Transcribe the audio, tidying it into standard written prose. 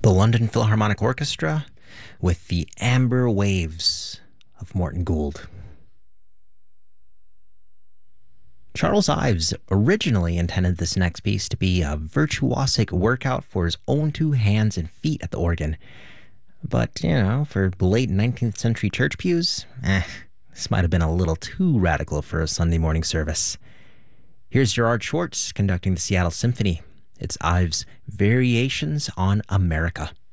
The London Philharmonic Orchestra with the Amber Waves of Morton Gould. Charles Ives originally intended this next piece to be a virtuosic workout for his own two hands and feet at the organ. But, for late 19th century church pews, this might have been a little too radical for a Sunday morning service. Here's Gerard Schwartz conducting the Seattle Symphony. It's Ives' Variations on America.